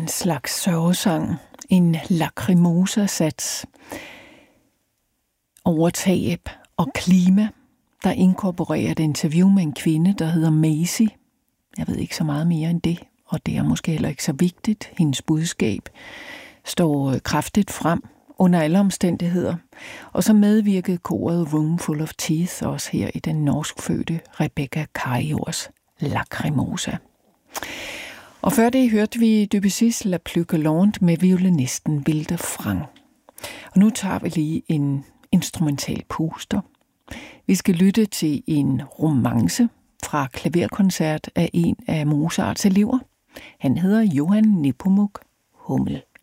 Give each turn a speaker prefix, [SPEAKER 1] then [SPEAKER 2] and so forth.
[SPEAKER 1] en slags sørgesang, en lacrimosa-sats over tab og klima, der inkorporerer et interview med en kvinde, der hedder Maisie. Jeg ved ikke så meget mere end det, og det er måske heller ikke så vigtigt. Hendes budskab står kraftigt frem under alle omstændigheder. Og så medvirkede koret Room Full of Teeth også her i den norskfødte Rebecca Kajors Lacrimosa. Og før det hørte vi Debussy's La Plus Galante med violinisten Vilde Frang. Og nu tager vi lige en instrumental puster. Vi skal lytte til en romance fra klaverkoncert af en af Mozarts elever. Han hedder Johann Nepomuk Hummel.